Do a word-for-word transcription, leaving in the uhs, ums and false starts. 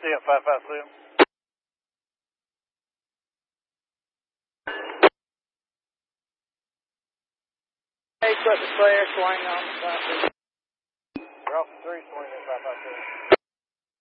Yeah, five five seven. Hey, put the player swing on the front. We're off the three swing at five five seven.